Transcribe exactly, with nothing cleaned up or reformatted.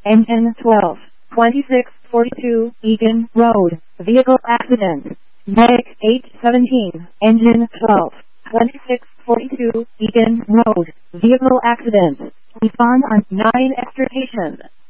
Engine twelve, twenty-six forty-two, Egan Road, vehicle accident. Medic eight seventeen, Engine twelve, twenty-six forty-two, Egan Road, vehicle accident. Respond on nine extrication.